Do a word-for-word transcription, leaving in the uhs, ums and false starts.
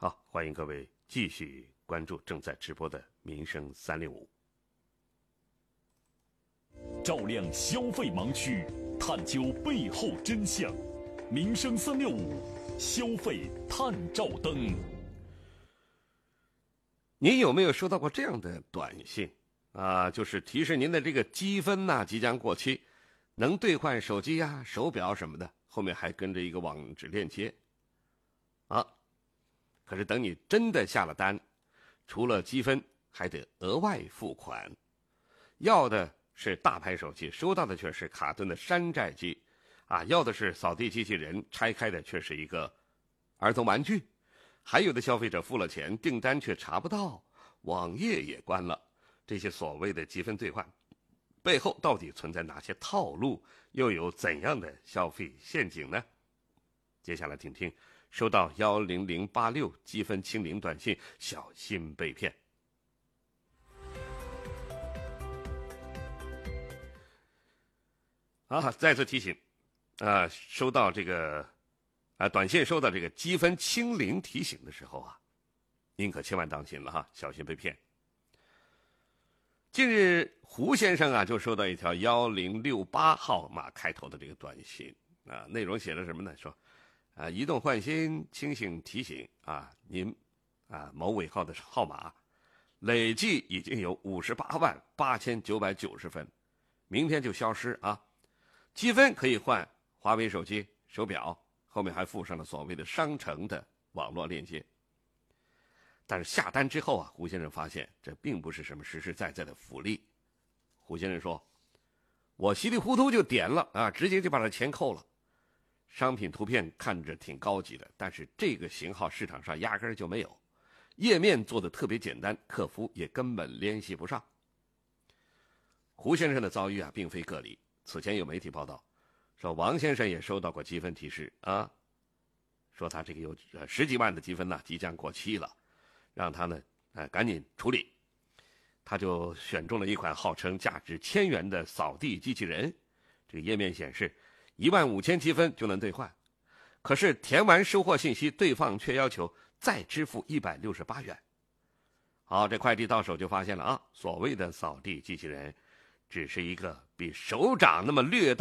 好，欢迎各位继续关注正在直播的民生三六五， 照亮消费盲区，探究背后真相。民生三六五，消费探照灯。 您有没有收到过这样的短信啊？就是提示您的这个积分呐、啊、即将过期，能兑换手机呀、手表什么的，后面还跟着一个网址链接啊。可是等你真的下了单，除了积分，还得额外付款。要的是大牌手机，收到的却是卡顿的山寨机，啊，要的是扫地机器人，拆开的却是一个儿童玩具。还有的消费者付了钱，订单却查不到，网页也关了。这些所谓的积分兑换，背后到底存在哪些套路，又有怎样的消费陷阱呢？接下来听听收到一零零八六积分清零短信，小心被骗。啊，再次提醒，啊，收到这个，啊，短信收到这个积分清零提醒的时候啊，您可千万当心了哈，小心被骗。近日，胡先生啊就收到一条一零六八号码开头的这个短信啊，内容写的什么呢？说，啊，移动换新清醒提醒啊，您啊某尾号的号码累计已经有五十八万八千九百九十分，明天就消失啊。积分可以换华为手机、手表，后面还附上了所谓的商城的网络链接。但是下单之后啊，胡先生发现这并不是什么实实在在的福利。胡先生说：“我稀里糊涂就点了啊，直接就把这钱扣了。商品图片看着挺高级的，但是这个型号市场上压根儿就没有，页面做的特别简单，客服也根本联系不上。”胡先生的遭遇啊，并非个例。此前有媒体报道说，王先生也收到过积分提示啊，说他这个有十几万的积分呢、啊，即将过期了，让他呢，呃，赶紧处理。他就选中了一款号称价值千元的扫地机器人，这个页面显示一万五千积分就能兑换，可是填完收货信息，对方却要求再支付一百六十八元。好，这快递到手就发现了啊，所谓的扫地机器人只是一个比手掌那么略大